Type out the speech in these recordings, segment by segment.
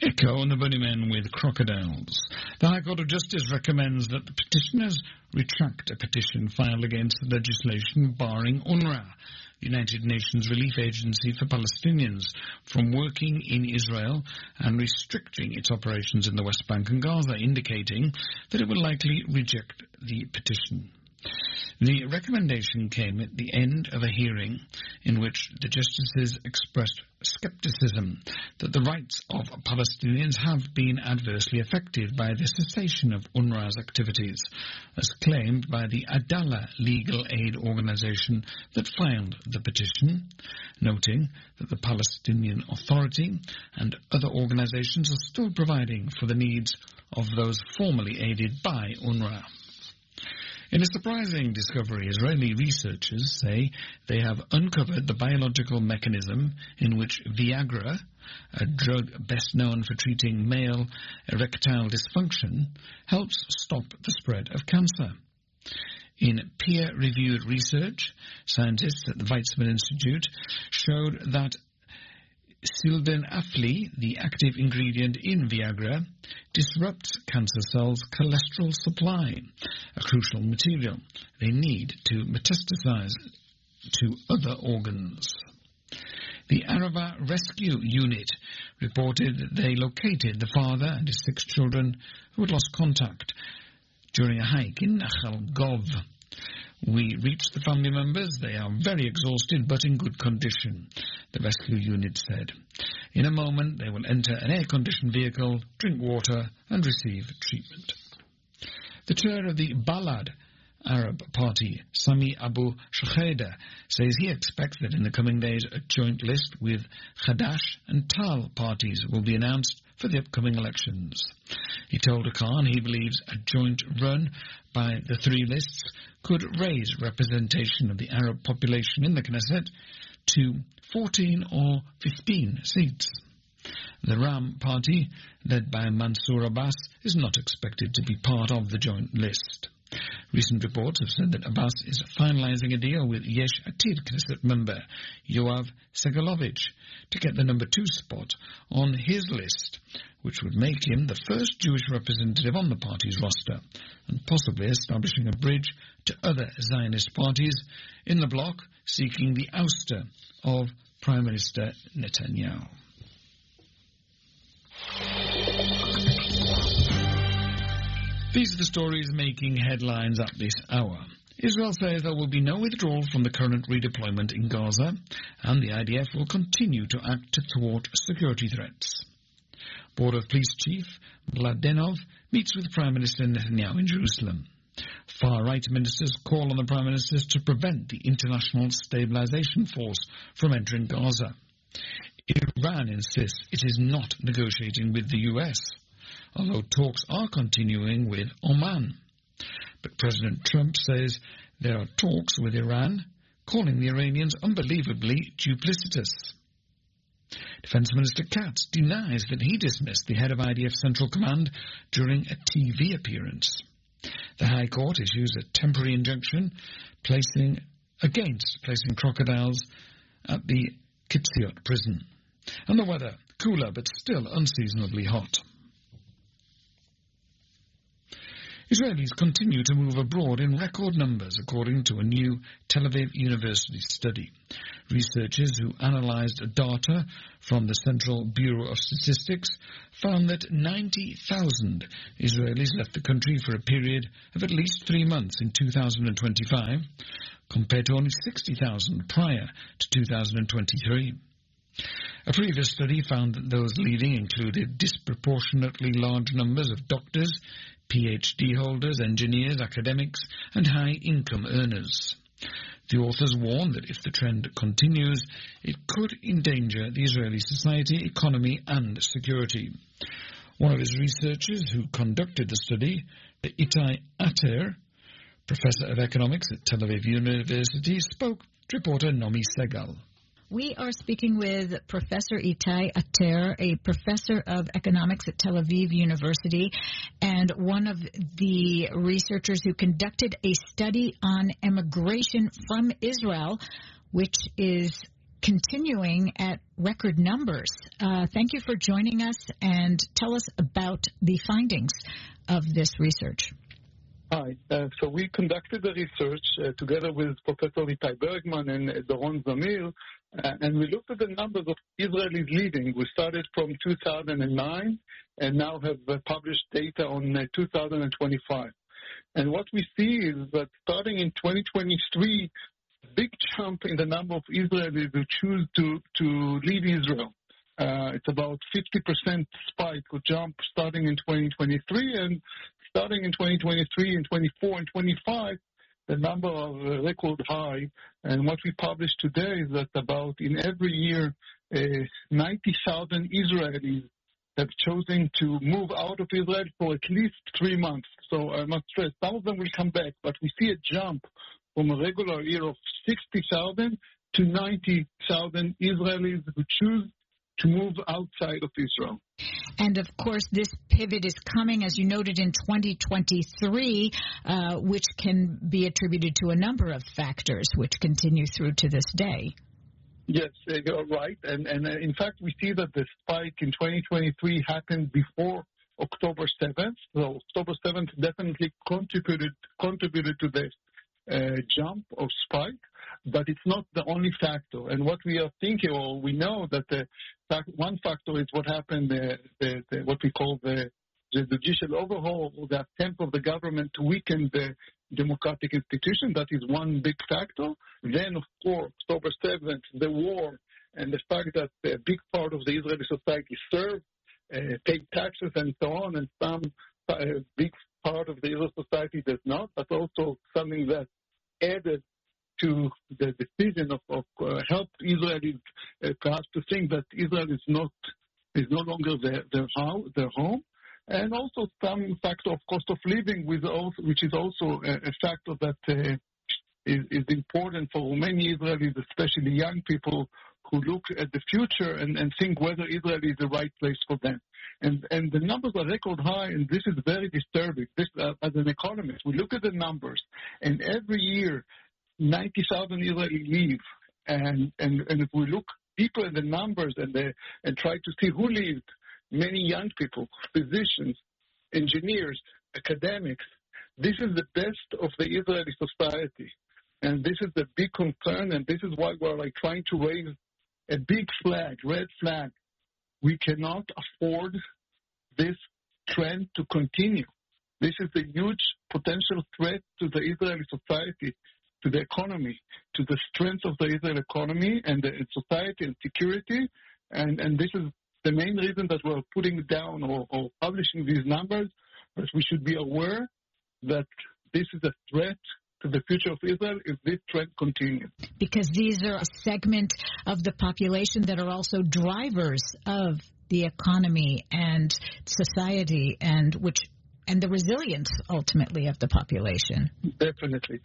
Echo and the Bunnymen with crocodiles. The High Court of Justice recommends that the petitioners retract a petition filed against the legislation barring UNRWA, United Nations Relief Agency for Palestinians, from working in Israel and restricting its operations in the West Bank and Gaza, indicating that it will likely reject the petition. The recommendation came at the end of a hearing in which the justices expressed scepticism that the rights of Palestinians have been adversely affected by the cessation of UNRWA's activities, as claimed by the Adalah legal aid organization that filed the petition, noting that the Palestinian Authority and other organizations are still providing for the needs of those formerly aided by UNRWA. In a surprising discovery, Israeli researchers say they have uncovered the biological mechanism in which Viagra, a drug best known for treating male erectile dysfunction, helps stop the spread of cancer. In peer-reviewed research, scientists at the Weizmann Institute showed that sildenafil, the active ingredient in Viagra, disrupts cancer cells' cholesterol supply, a crucial material they need to metastasize to other organs. The Arava Rescue Unit reported that they located the father and his 6 children who had lost contact during a hike in Nachal Gov. We reached the family members. They are very exhausted but in good condition, the rescue unit said. In a moment, they will enter an air-conditioned vehicle, drink water, and receive treatment. The chair of the Balad Arab Party, Sami Abu Shakheda, says he expects that in the coming days a joint list with Khadash and Tal parties will be announced for the upcoming elections. He told Khan he believes a joint run by the 3 lists could raise representation of the Arab population in the Knesset to 14 or 15 seats. The Ram party, led by Mansour Abbas, is not expected to be part of the joint list. Recent reports have said that Abbas is finalizing a deal with Yesh Atid Knesset member Yoav Segalovich to get the number 2 spot on his list, which would make him the first Jewish representative on the party's roster, and possibly establishing a bridge to other Zionist parties in the bloc seeking the ouster of Prime Minister Netanyahu. These are the stories making headlines at this hour. Israel says there will be no withdrawal from the current redeployment in Gaza, and the IDF will continue to act to thwart security threats. Board of Police Chief Mladenov meets with Prime Minister Netanyahu in Jerusalem. Far-right ministers call on the Prime Minister to prevent the International Stabilization Force from entering Gaza. Iran insists it is not negotiating with the US, although talks are continuing with Oman. But President Trump says there are talks with Iran, calling the Iranians unbelievably duplicitous. Defense Minister Katz denies that he dismissed the head of IDF Central Command during a TV appearance. The High Court issues a temporary injunction against placing crocodiles at the Kitziot prison. And the weather, cooler but still unseasonably hot. Israelis continue to move abroad in record numbers, according to a new Tel Aviv University study. Researchers who analysed data from the Central Bureau of Statistics found that 90,000 Israelis left the country for a period of at least 3 months in 2025, compared to only 60,000 prior to 2023. A previous study found that those leaving included disproportionately large numbers of doctors, PhD holders, engineers, academics, and high-income earners. The authors warn that if the trend continues, it could endanger the Israeli society, economy, and security. One of his researchers who conducted the study, Itai Ater, professor of economics at Tel Aviv University, spoke to reporter Nomi Segal. We are speaking with Professor Itai Ater, a professor of economics at Tel Aviv University, and one of the researchers who conducted a study on immigration from Israel, which is continuing at record numbers. Thank you for joining us, and tell us about the findings of this research. Hi. So we conducted the research together with Professor Itai Bergman and Doron Zamir, and we looked at the numbers of Israelis leaving. We started from 2009 and now have published data on 2025. And what we see is that starting in 2023, big jump in the number of Israelis who choose to leave Israel. It's about 50% spike or jump starting in 2023, and starting in 2023 and 24 and 25, the number are record high. And what we published today is that about in every year, 90,000 Israelis have chosen to move out of Israel for at least 3 months. So I must stress, some of them will come back, but we see a jump from a regular year of 60,000 to 90,000 Israelis who choose to move outside of Israel. And, of course, this pivot is coming, as you noted, in 2023, which can be attributed to a number of factors which continue through to this day. Yes, you're right. And in fact, we see that the spike in 2023 happened before October 7th. So October 7th definitely contributed to the jump or spike, but it's not the only factor. And what we are thinking, or we know that one factor is what happened, what we call the judicial overhaul, or the attempt of the government to weaken the democratic institution. That is one big factor. Then, of course, October 7th, the war, and the fact that a big part of the Israeli society served, paid taxes, and so on, and some big part of the Israeli society does not. That's also something that added to the decision of help Israelis perhaps to think that Israel is no longer their home, and also some factor of cost of living, which is also a factor that is important for many Israelis, especially young people who look at the future and think whether Israel is the right place for them. And the numbers are record high, and this is very disturbing. As an economist, we look at the numbers, and every year 90,000 Israelis leave, and if we look deeper in the numbers and try to see who leaves, many young people, physicians, engineers, academics, this is the best of the Israeli society, and this is the big concern, and this is why we're trying to raise a big flag, red flag. We cannot afford this trend to continue. This is a huge potential threat to the Israeli society, to the economy, to the strength of the Israeli economy and the society and security. And this is the main reason that we're putting down or publishing these numbers, that we should be aware that this is a threat to the future of Israel if this trend continues. Because these are a segment of the population that are also drivers of the economy and society, and the resilience, ultimately, of the population. Definitely.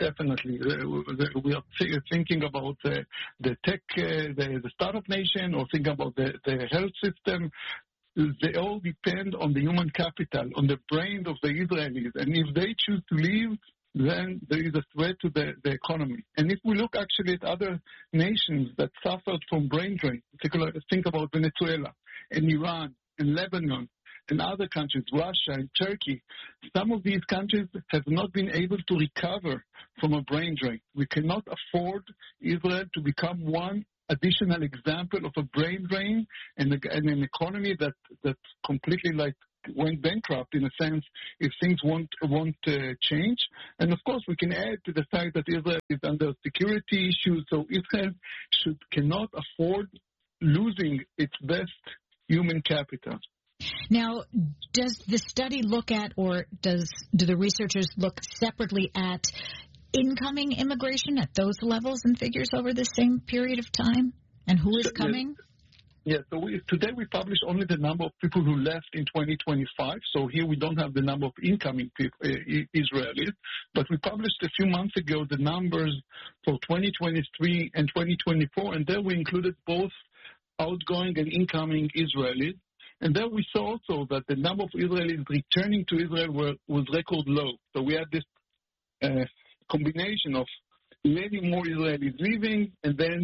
We are thinking about the tech, the startup nation, or think about the health system. They all depend on the human capital, on the brain of the Israelis. And if they choose to leave, then there is a threat to the economy. And if we look actually at other nations that suffered from brain drain, particularly think about Venezuela and Iran and Lebanon, and other countries, Russia and Turkey, some of these countries have not been able to recover from a brain drain. We cannot afford Israel to become one additional example of a brain drain and an economy that completely went bankrupt, in a sense, if things won't change. And of course, we can add to the fact that Israel is under security issues, so Israel cannot afford losing its best human capital. Now, does the study look at, or do the researchers look separately at incoming immigration at those levels and figures over the same period of time? And who is coming? Yes. So today we publish only the number of people who left in 2025. So here we don't have the number of incoming people, Israelis. But we published a few months ago the numbers for 2023 and 2024. And there we included both outgoing and incoming Israelis. And there we saw also that the number of Israelis returning to Israel was record low. So we had this combination of many more Israelis leaving and then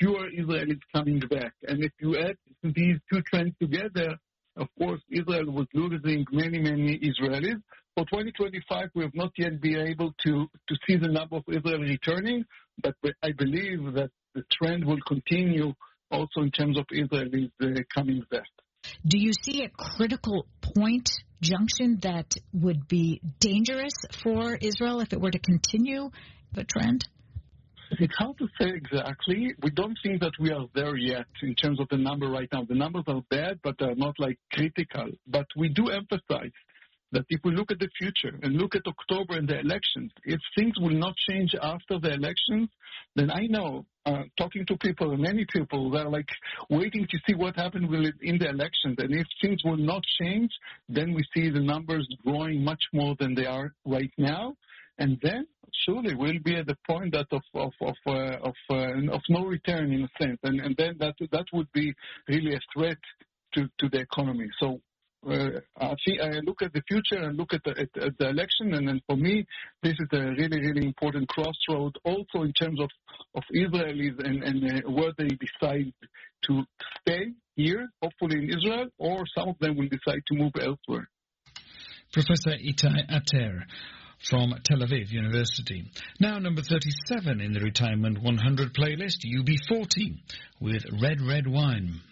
fewer Israelis coming back. And if you add these two trends together, of course, Israel was losing many, many Israelis. For 2025, we have not yet been able to see the number of Israelis returning, but I believe that the trend will continue also in terms of Israelis coming back. Do you see a critical point junction that would be dangerous for Israel if it were to continue the trend? It's hard to say exactly. We don't think that we are there yet in terms of the number right now. The numbers are bad, but they're not like critical. But we do emphasize that if we look at the future and look at October and the elections, if things will not change after the elections, then I know, talking to people, many people, they're like waiting to see what happened in the elections. And if things will not change, then we see the numbers growing much more than they are right now. And then surely we'll be at the point that of no return in a sense, and then that would be really a threat to the economy. So I look at the future and look at the election, and then for me this is a really, really important crossroad also in terms of Israelis and where they decide to stay here, hopefully in Israel, or some of them will decide to move elsewhere. Professor Itai Ater from Tel Aviv University. Now number 37 in the Retirement 100 playlist, UB40 with Red Red Wine.